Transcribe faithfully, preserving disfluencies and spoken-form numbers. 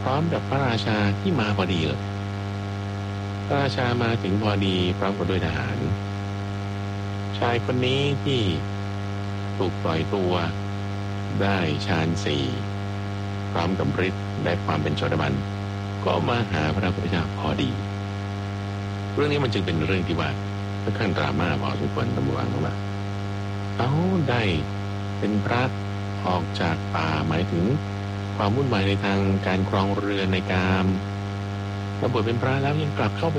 พร้อมกับพระราชาที่มาพอดีเลยพระราชามาถึงพอดีพร้อมกับด้วยทหารชายคนนี้ที่ถูกปล่อยตัวได้ฌานสี่พร้อมกับฤทธิ์ได้ความเป็นโสดาบันก็มาหาพระพุทธเจ้าพอดีเรื่องนี้มันจึงเป็นเรื่องที่ว่าค่อนข้างดราม่าพอสมควรตำรวจว่าเขาได้เป็นพระออกจากป่าหมายถึงความวุ่นวายในทางการครองเรือนในกามแล้วบวชเป็นพระแล้วยังกลับเข้าไป